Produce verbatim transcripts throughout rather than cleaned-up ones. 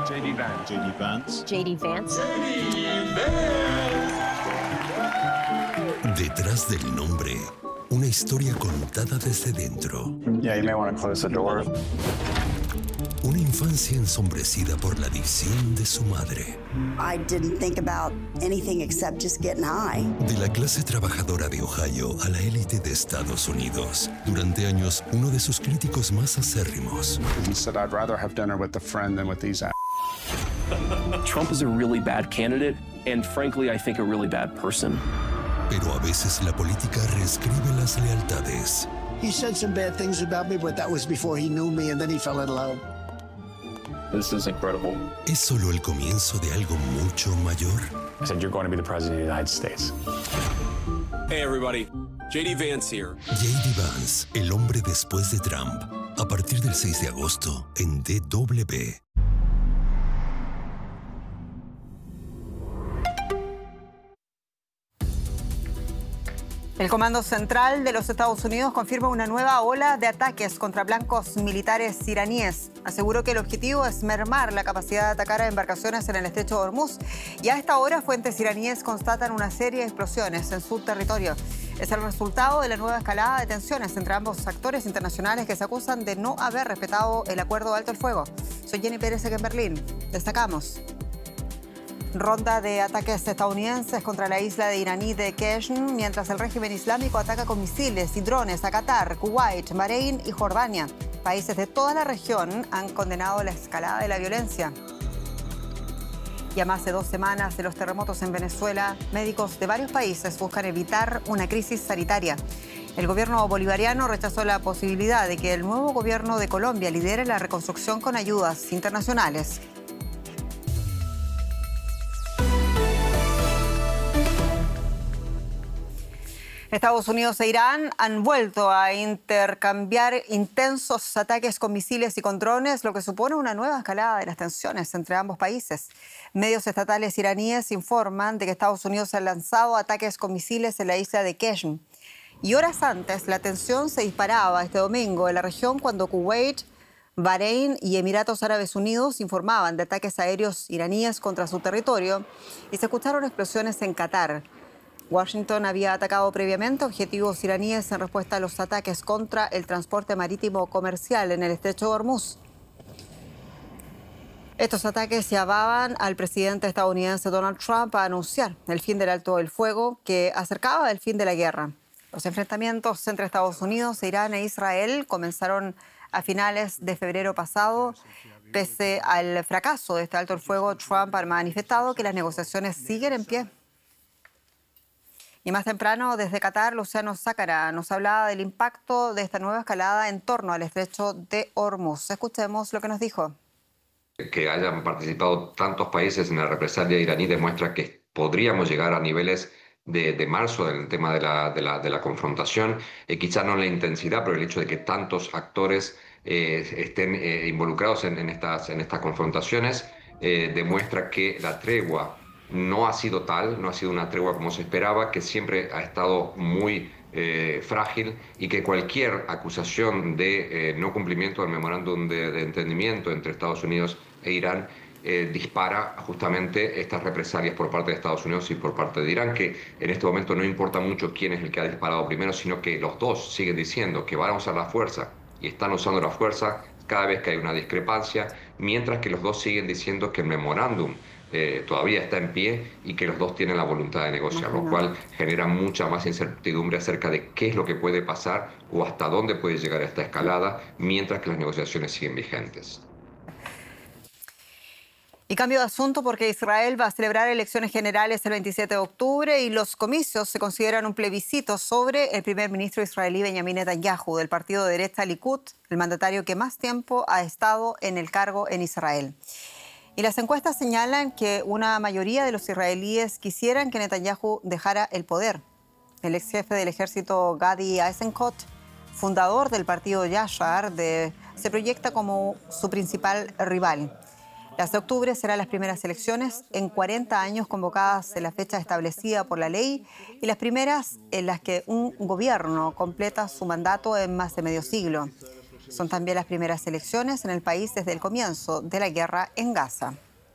J D Vance. J D Vance. J D Vance. Detrás del nombre, una historia contada desde dentro. Yeah, you may want to close the door. Una infancia ensombrecida por la adicción de su madre. I didn't think about anything except just getting high. De la clase trabajadora de Ohio a la élite de Estados Unidos. Durante años, uno de sus críticos más acérrimos. He said, I'd rather have dinner with a friend than with these a***. Trump is a really bad candidate, and frankly, I think a really bad person. Pero a veces la política reescribe las lealtades. He said some bad things about me, but that was before he knew me, and then he fell in love. This is incredible. ¿Es solo el comienzo de algo mucho mayor? I said, you're going to be the president of the United States. Hey, everybody. J D Vance here. J D Vance, el hombre después de Trump. A partir del seis de agosto en D W. El Comando Central de los Estados Unidos confirma una nueva ola de ataques contra blancos militares iraníes. Aseguró que el objetivo es mermar la capacidad de atacar a embarcaciones en el estrecho de Hormuz. Y a esta hora, fuentes iraníes constatan una serie de explosiones en su territorio. Es el resultado de la nueva escalada de tensiones entre ambos actores internacionales que se acusan de no haber respetado el acuerdo de alto el fuego. Soy Jenny Pérez en Berlín. Destacamos. Ronda de ataques estadounidenses contra la isla de iraní de Keshm, mientras el régimen islámico ataca con misiles y drones a Qatar, Kuwait, Bahrein y Jordania. Países de toda la región han condenado la escalada de la violencia. Y a más de dos semanas de los terremotos en Venezuela, médicos de varios países buscan evitar una crisis sanitaria. El gobierno bolivariano rechazó la posibilidad de que el nuevo gobierno de Colombia lidere la reconstrucción con ayudas internacionales. Estados Unidos e Irán han vuelto a intercambiar intensos ataques con misiles y con drones, lo que supone una nueva escalada de las tensiones entre ambos países. Medios estatales iraníes informan de que Estados Unidos ha lanzado ataques con misiles en la isla de Keshm. Y horas antes, la tensión se disparaba este domingo en la región cuando Kuwait, Bahrein y Emiratos Árabes Unidos informaban de ataques aéreos iraníes contra su territorio y se escucharon explosiones en Qatar. Washington había atacado previamente objetivos iraníes en respuesta a los ataques contra el transporte marítimo comercial en el estrecho de Hormuz. Estos ataques llevaban al presidente estadounidense Donald Trump a anunciar el fin del alto el fuego que acercaba el fin de la guerra. Los enfrentamientos entre Estados Unidos, Irán e Israel comenzaron a finales de febrero pasado. Pese al fracaso de este alto el fuego, Trump ha manifestado que las negociaciones siguen en pie. Y más temprano, desde Qatar, Luciano Zácara nos hablaba del impacto de esta nueva escalada en torno al estrecho de Hormuz. Escuchemos lo que nos dijo. Que hayan participado tantos países en la represalia iraní demuestra que podríamos llegar a niveles de, de marzo en el tema de la, de la, de la confrontación, eh, quizá no en la intensidad, pero el hecho de que tantos actores eh, estén eh, involucrados en, en, estas, en estas confrontaciones eh, demuestra que la tregua no ha sido tal, no ha sido una tregua como se esperaba, que siempre ha estado muy eh, frágil y que cualquier acusación de eh, no cumplimiento del memorándum de, de entendimiento entre Estados Unidos e Irán eh, dispara justamente estas represalias por parte de Estados Unidos y por parte de Irán, que en este momento no importa mucho quién es el que ha disparado primero, sino que los dos siguen diciendo que van a usar la fuerza y están usando la fuerza cada vez que hay una discrepancia, mientras que los dos siguen diciendo que el memorándum Eh, todavía está en pie y que los dos tienen la voluntad de negociar, lo cual genera mucha más incertidumbre acerca de qué es lo que puede pasar o hasta dónde puede llegar esta escalada mientras que las negociaciones siguen vigentes. Y cambio de asunto porque Israel va a celebrar elecciones generales el veintisiete de octubre y los comicios se consideran un plebiscito sobre el primer ministro israelí Benjamin Netanyahu del partido de derecha Likud, el mandatario que más tiempo ha estado en el cargo en Israel. Y las encuestas señalan que una mayoría de los israelíes quisieran que Netanyahu dejara el poder. El ex jefe del ejército Gadi Eisenkot, fundador del partido Yashar, de, se proyecta como su principal rival. Las de octubre serán las primeras elecciones en cuarenta años convocadas en la fecha establecida por la ley y las primeras en las que un gobierno completa su mandato en más de medio siglo. Son también las primeras elecciones en el país desde el comienzo de la guerra en Gaza.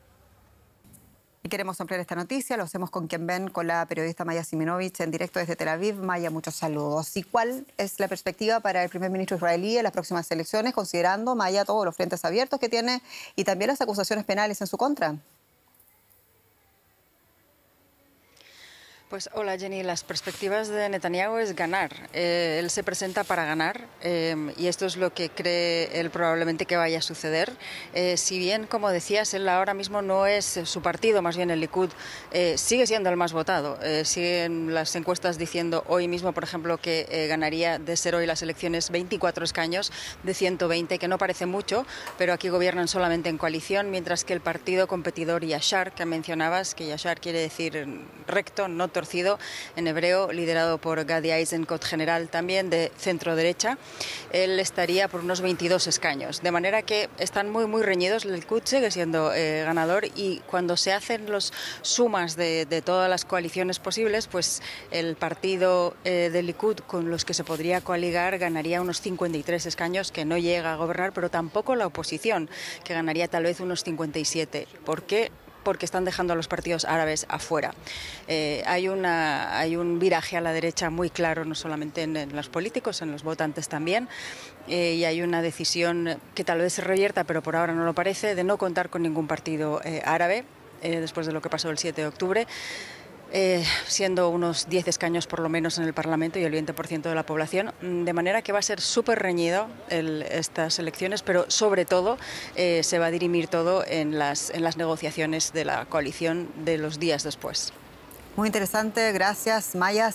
Y queremos ampliar esta noticia, lo hacemos con quien ven, con la periodista Maya Siminovich en directo desde Tel Aviv. Maya, muchos saludos. ¿Y cuál es la perspectiva para el primer ministro israelí en las próximas elecciones, considerando, Maya, todos los frentes abiertos que tiene y también las acusaciones penales en su contra? Pues hola Jenny, las perspectivas de Netanyahu es ganar. Eh, él se presenta para ganar eh, y esto es lo que cree él probablemente que vaya a suceder. Eh, si bien, como decías, él ahora mismo no es su partido, más bien el Likud, eh, sigue siendo el más votado. Eh, siguen las encuestas diciendo hoy mismo, por ejemplo, que eh, ganaría de ser hoy las elecciones veinticuatro escaños de ciento veinte, que no parece mucho, pero aquí gobiernan solamente en coalición, mientras que el partido competidor Yashar, que mencionabas, que Yashar quiere decir recto, no torcido en hebreo, liderado por Gadi Eisenkot, general también de centro derecha, él estaría por unos veintidós escaños, de manera que están muy muy reñidos. El Likud sigue siendo eh, ganador y cuando se hacen los sumas de, de todas las coaliciones posibles, pues el partido eh, del Likud con los que se podría coaligar ganaría unos cincuenta y tres escaños, que no llega a gobernar, pero tampoco la oposición, que ganaría tal vez unos cincuenta y siete. ¿Por qué? Porque están dejando a los partidos árabes afuera. Eh, hay, una, hay un viraje a la derecha muy claro, no solamente en, en los políticos, en los votantes también, eh, y hay una decisión que tal vez se revierta, pero por ahora no lo parece, de no contar con ningún partido eh, árabe, eh, después de lo que pasó el siete de octubre. Eh, siendo unos diez escaños por lo menos en el Parlamento y el veinte por ciento de la población, de manera que va a ser súper reñido el, estas elecciones, pero sobre todo eh, se va a dirimir todo en las, en las negociaciones de la coalición de los días después. Muy interesante, gracias, Maya.